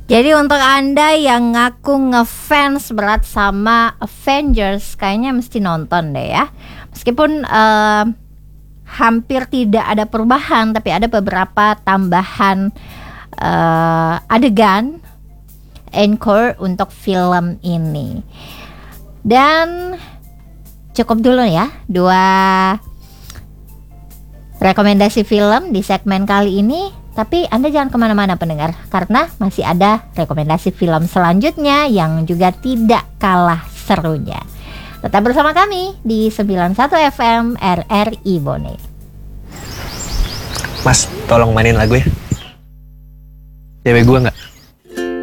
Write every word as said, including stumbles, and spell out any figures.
Jadi untuk Anda yang ngaku ngefans berat sama Avengers, kayaknya mesti nonton deh ya. Meskipun uh, hampir tidak ada perubahan, tapi ada beberapa tambahan uh, adegan encore untuk film ini. Dan cukup dulu ya dua rekomendasi film di segmen kali ini. Tapi Anda jangan kemana-mana pendengar, karena masih ada rekomendasi film selanjutnya yang juga tidak kalah serunya. Tetap bersama kami di sembilan puluh satu F M R R I Bone. Mas, tolong mainin lagu ya. Cewek gua nggak?